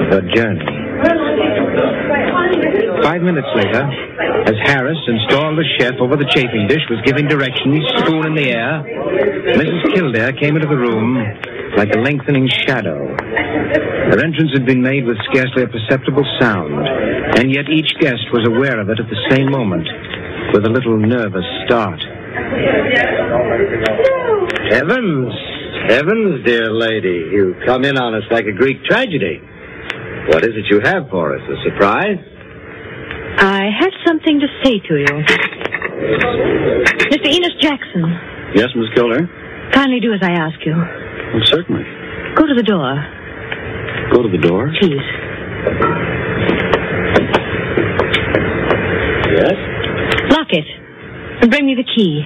The journey. 5 minutes later, as Harris, installed as chef over the chafing dish, was giving directions, spoon in the air, Mrs. Kildare came into the room like a lengthening shadow. Her entrance had been made with scarcely a perceptible sound, and yet each guest was aware of it at the same moment, with a little nervous start. Heavens, dear lady, you come in on us like a Greek tragedy. What is it you have for us, a surprise? I have something to say to you. Mr. Enos Jackson. Yes, Miss Kildare? Kindly do as I ask you. Well, certainly. Go to the door. Go to the door? Please. Yes? Lock it. And bring me the key.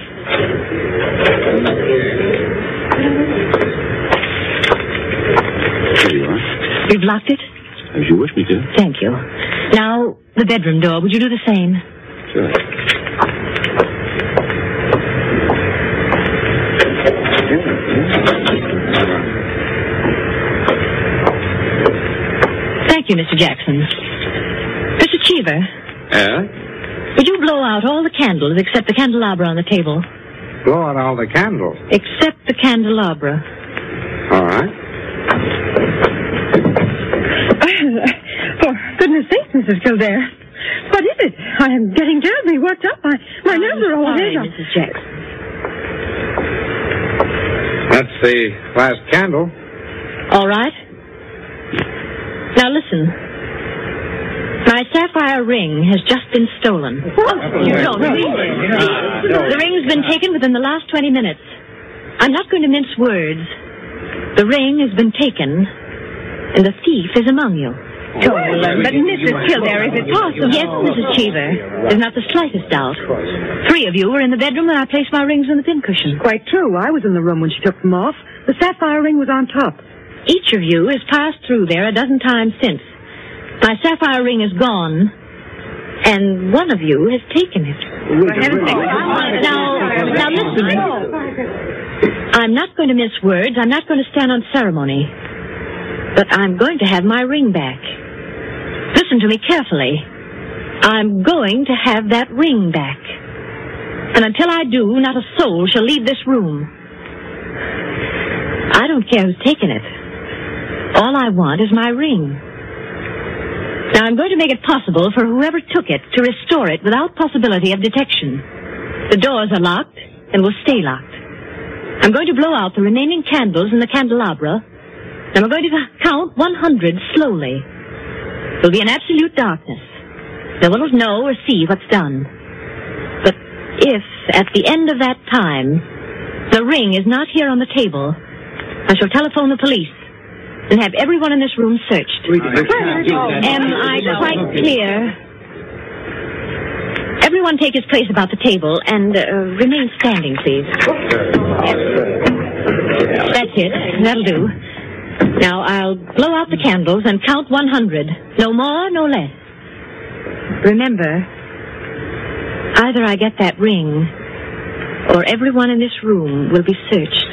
Here you are. You've locked it? As you wish me to. Thank you. Now, the bedroom door. Would you do the same? Sure. Thank you, Mr. Jackson. Mr. Cheever. Yeah? Would you blow out all the candles except the candelabra on the table? Blow out all the candles. Except the candelabra. All right. For goodness sake, Mrs. Kildare. What is it? I am getting terribly worked up. My nerves are all Sorry, up. Mrs. Jackson. That's the last candle. All right. Now listen. My sapphire ring has just been stolen. No, the ring's been taken within the last 20 minutes. I'm not going to mince words. The ring has been taken, and the thief is among you. But Mrs. Kildare, is it possible? Yes, Mrs. Cheever. There's not the slightest doubt. 3 of you were in the bedroom when I placed my rings on the pincushion. Quite true. I was in the room when she took them off. The sapphire ring was on top. Each of you has passed through there a dozen times since. My sapphire ring is gone, and one of you has taken it. Now listen. I'm not going to mince words. I'm not going to stand on ceremony. But I'm going to have my ring back. Listen to me carefully. I'm going to have that ring back. And until I do, not a soul shall leave this room. I don't care who's taken it. All I want is my ring. Now, I'm going to make it possible for whoever took it to restore it without possibility of detection. The doors are locked and will stay locked. I'm going to blow out the remaining candles in the candelabra, and I'm going to count 100 slowly. There'll be an absolute darkness. No one will know or see what's done. But if, at the end of that time, the ring is not here on the table, I shall telephone the police and have everyone in this room searched. Am I quite clear? Everyone take his place about the table and remain standing, please. That's it. That'll do. Now, I'll blow out the candles and count 100. No more, no less. Remember, either I get that ring, or everyone in this room will be searched.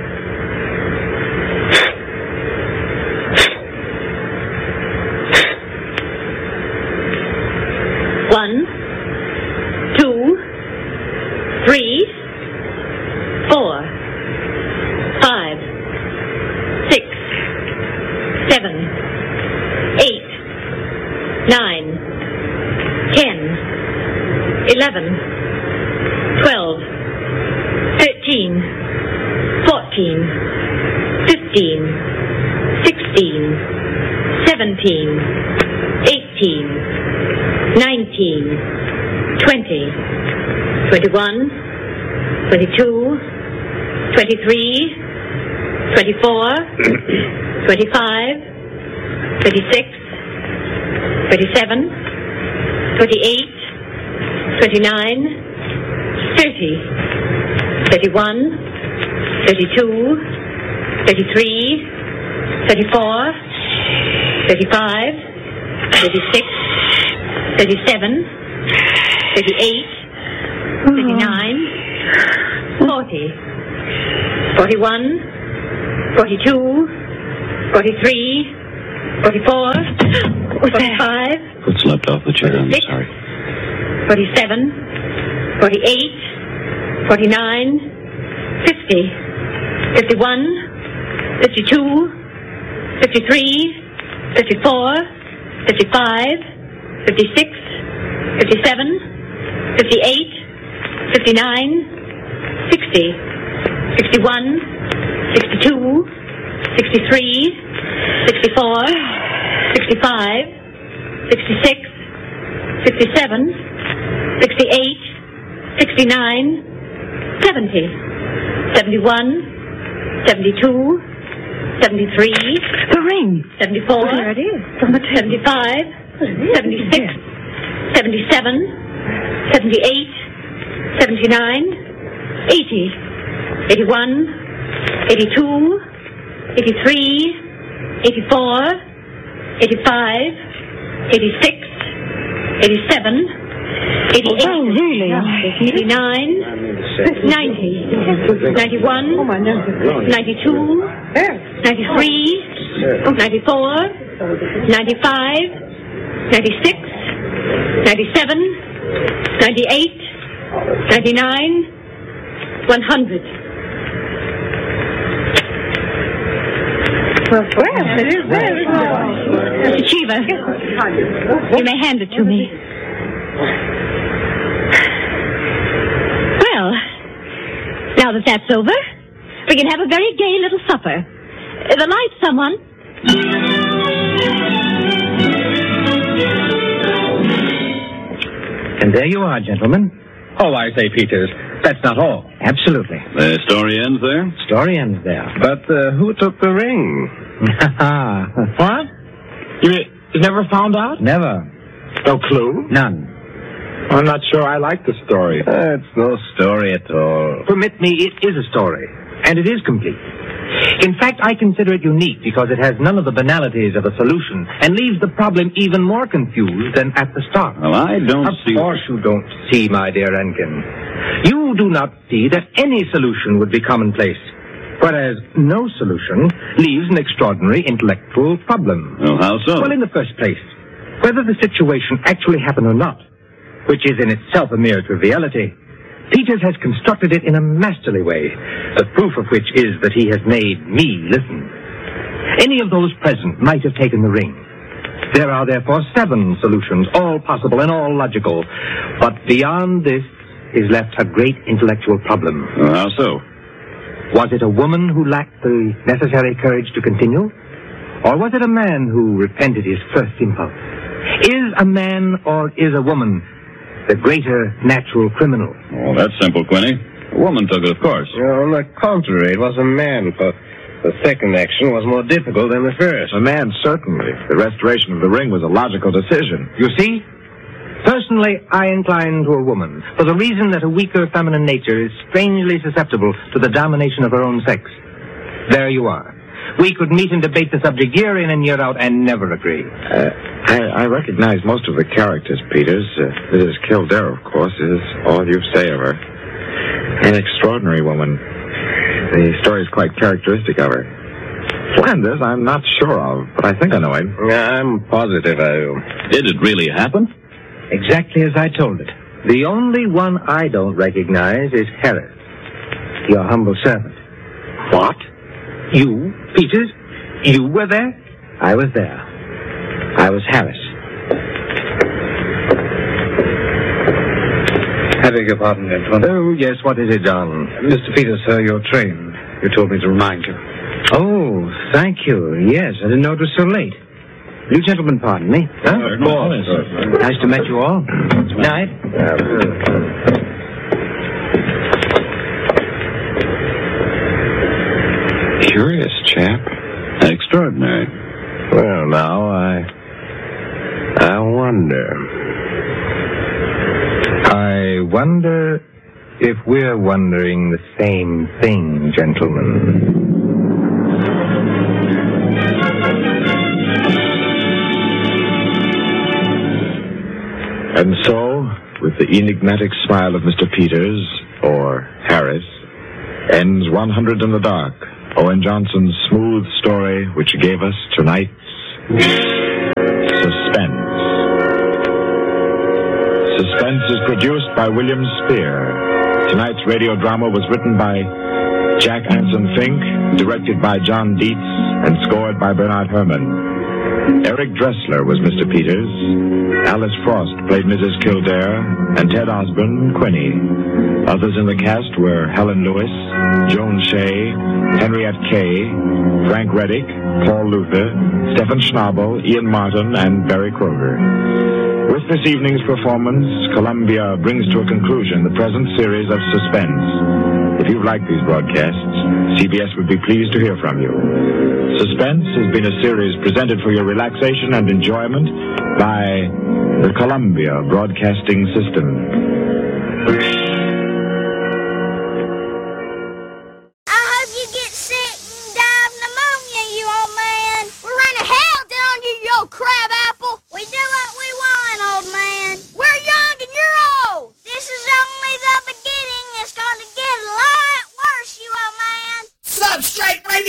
One, 2, 3, 4, 5, 6, 7, 8, 9, 10, 11, 12, 13, 14, 15, 16, 17, 18, 19, 20, 21, 22, 23, 24, 25, 26, 27, 28, 29, 30, 31, 32, 33, 34, 35, 36, 37, 38, 39, 40, 41, 42, 43, 44, 45, Foot slipped off the chair. I'm 46, sorry. 47, 48, 49, 50, 51, 52, 53, 54, 55, 56, 57, 58, 59, 60, 61, 62, 63, 64, 65, 66, 67, 68, 69, 70, 71, 72, 73, The ring. 74, There it is. 75, 76, 77, 78, 79, 80, 81, 82, 83, 84, 85, 86, 87, 88, Oh, really? 89, 90, 91, 92, 93, 94, 95, 96, 97, 98, 99, 100. Well, it is there. Mr. Cheever, you may hand it to me. Well, now that that's over, we can have a very gay little supper. The lights, someone. And there you are, gentlemen. Oh, I say, Peters, that's not all. Absolutely. The story ends there? Story ends there. But who took the ring? What? You never found out? Never. No clue? None. I'm not sure I like the story. It's no story at all. Permit me, it is a story. And it is complete. In fact, I consider it unique because it has none of the banalities of a solution and leaves the problem even more confused than at the start. Well, I don't see... Of course you don't see, my dear Rankin. You do not see that any solution would be commonplace, whereas no solution leaves an extraordinary intellectual problem. Well, how so? Well, in the first place, whether the situation actually happened or not, which is in itself a mere triviality, Peters has constructed it in a masterly way, the proof of which is that he has made me listen. Any of those present might have taken the ring. There are therefore 7 solutions, all possible and all logical. But beyond this is left a great intellectual problem. Well, how so? Was it a woman who lacked the necessary courage to continue? Or was it a man who repented his first impulse? Is a man or is a woman the greater natural criminal? Oh, that's simple, Quinny. A woman took it, of course. On the contrary, it was a man, for the second action was more difficult than the first. A man, certainly. The restoration of the ring was a logical decision. You see? Personally, I incline to a woman, for the reason that a weaker feminine nature is strangely susceptible to the domination of her own sex. There you are. We could meet and debate the subject year in and year out and never agree. I recognize most of the characters, Peters. Mrs. Kildare, of course, is all you say of her. An extraordinary woman. The story is quite characteristic of her. Flanders, I'm not sure of, but I think I know him. I'm positive I do. Did it really happen? Exactly as I told it. The only one I don't recognize is Harris, your humble servant. What? You, Peters? You were there? I was there. I was Harris. I beg your pardon, gentlemen. Oh, yes, what is it, John? Mr. Peters, sir, your train. You told me to remind you. Oh, thank you. Yes, I didn't know it was so late. You gentlemen pardon me. Huh? Of course. Nice to meet you all. Good night. Curious chap. Extraordinary. Well, now, I wonder. I wonder if we're wondering the same thing, gentlemen. And so, with the enigmatic smile of Mr. Peters, or Harris, ends 100 in the Dark, Owen Johnson's smooth story which gave us tonight's Suspense. Suspense is produced by William Spear. Tonight's radio drama was written by Jack Anson Fink, directed by John Dietz, and scored by Bernard Herrmann. Eric Dressler was Mr. Peters. Alice Frost played Mrs. Kildare, and Ted Osborne, Quinny. Others in the cast were Helen Lewis, Joan Shea, Henriette Kay, Frank Reddick, Paul Luther, Stephen Schnabel, Ian Martin, and Barry Kroger. With this evening's performance, Columbia brings to a conclusion the present series of Suspense. If you've liked these broadcasts, CBS would be pleased to hear from you. Suspense has been a series presented for your relaxation and enjoyment by the Columbia Broadcasting System.